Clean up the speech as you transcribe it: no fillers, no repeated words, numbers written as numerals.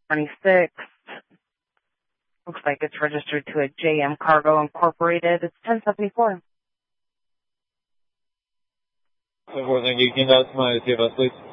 26th. Looks like it's registered to a JM Cargo Incorporated. It's 1074. Thank you. Can you guys my CFS, please?